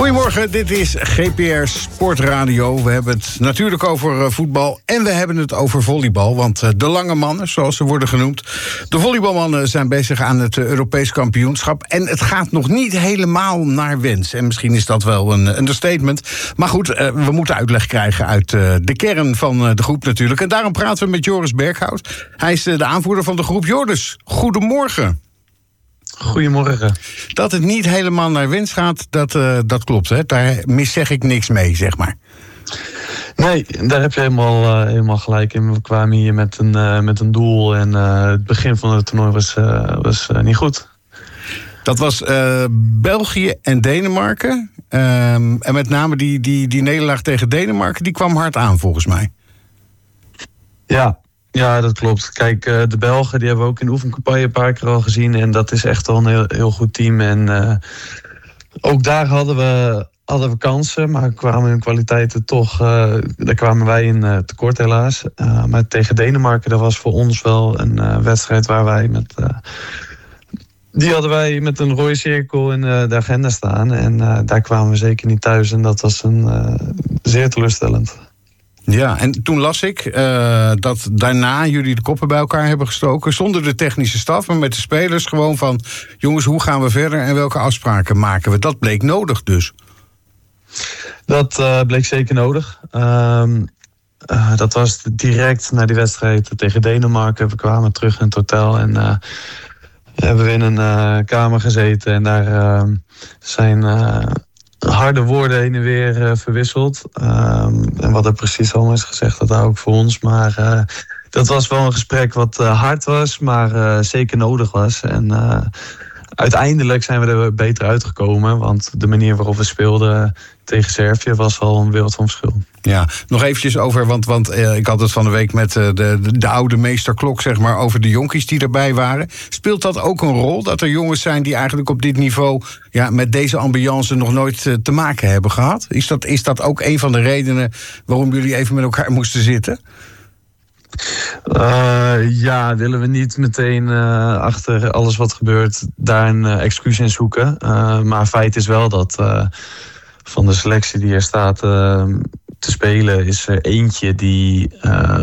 Goedemorgen, dit is GPR Sportradio. We hebben het natuurlijk over voetbal en we hebben het over volleybal. Want de lange mannen, zoals ze worden genoemd, de volleybalmannen zijn bezig aan het Europees kampioenschap. En het gaat nog niet helemaal naar wens. En misschien is dat wel een understatement. Maar goed, we moeten uitleg krijgen uit de kern van de groep natuurlijk. En daarom praten we met Joris Berghout. Hij is de aanvoerder van de groep. Joris, goedemorgen. Goedemorgen. Dat het niet helemaal naar wens gaat, dat klopt. Hè? Daar zeg ik niks mee, zeg maar. Nee, daar heb je helemaal gelijk in. We kwamen hier met een doel en het begin van het toernooi was niet goed. Dat was België en Denemarken. En met name die nederlaag tegen Denemarken, die kwam hard aan volgens mij. Ja, dat klopt. Kijk, de Belgen die hebben we ook in de oefencampagne een paar keer al gezien. En dat is echt wel een heel goed team. En ook daar hadden we kansen. Maar kwamen hun kwaliteiten toch... daar kwamen wij in tekort helaas. Maar tegen Denemarken, dat was voor ons wel een wedstrijd waar wij met... Die hadden wij met een rode cirkel in de agenda staan. En daar kwamen we zeker niet thuis. En dat was zeer teleurstellend. Ja, en toen las ik dat daarna jullie de koppen bij elkaar hebben gestoken. Zonder de technische staf, maar met de spelers gewoon van... jongens, hoe gaan we verder en welke afspraken maken we? Dat bleek nodig dus. Dat bleek zeker nodig. Dat was direct na die wedstrijd tegen Denemarken. We kwamen terug in het hotel en hebben we in een kamer gezeten. En daar zijn... harde woorden heen en weer verwisseld. En wat er precies allemaal is gezegd, dat ook voor ons. Maar dat was wel een gesprek wat hard was, maar zeker nodig was. En uiteindelijk zijn we er beter uitgekomen. Want de manier waarop we speelden tegen Servië was al een wereld van verschil. Ja, nog eventjes over, want ik had het van de week met de oude meesterklok, zeg maar, over de jonkies die erbij waren. Speelt dat ook een rol, dat er jongens zijn die eigenlijk op dit niveau, ja, met deze ambiance nog nooit te maken hebben gehad? Is dat ook een van de redenen waarom jullie even met elkaar moesten zitten? Willen we niet meteen achter alles wat gebeurt daar een excuus in zoeken. Maar feit is wel dat van de selectie die er staat te spelen is er eentje die